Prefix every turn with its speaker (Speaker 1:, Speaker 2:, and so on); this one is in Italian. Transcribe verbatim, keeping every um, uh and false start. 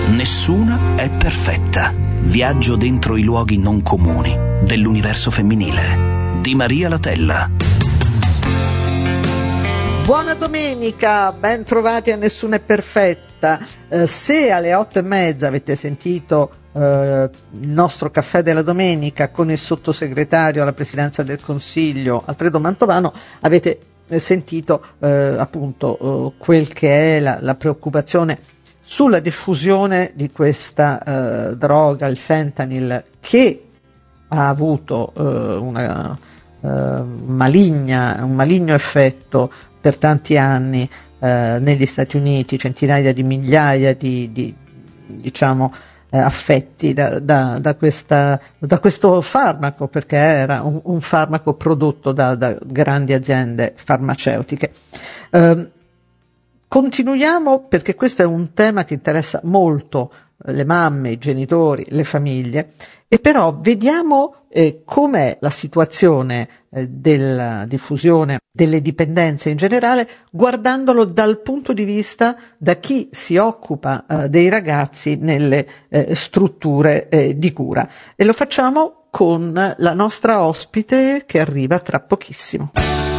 Speaker 1: Nessuna è perfetta. Viaggio dentro i luoghi non comuni dell'universo femminile di Maria Latella.
Speaker 2: Buona domenica, ben trovati a Nessuna è perfetta. Eh, se alle otto e mezza avete sentito eh, il nostro caffè della domenica con il sottosegretario alla Presidenza del Consiglio Alfredo Mantovano, avete sentito eh, appunto eh, quel che è la, la preoccupazione sulla diffusione di questa eh, droga, il fentanyl, che ha avuto eh, una eh, maligna, un maligno effetto per tanti anni eh, negli Stati Uniti, centinaia di migliaia di, di diciamo eh, affetti da, da, da, questa, da questo farmaco, perché era un, un farmaco prodotto da, da grandi aziende farmaceutiche. Eh, Continuiamo, perché questo è un tema che interessa molto le mamme, i genitori, le famiglie, e però vediamo eh, com'è la situazione eh, della diffusione delle dipendenze in generale, guardandolo dal punto di vista da chi si occupa eh, dei ragazzi nelle eh, strutture eh, di cura. E lo facciamo con la nostra ospite che arriva tra pochissimo.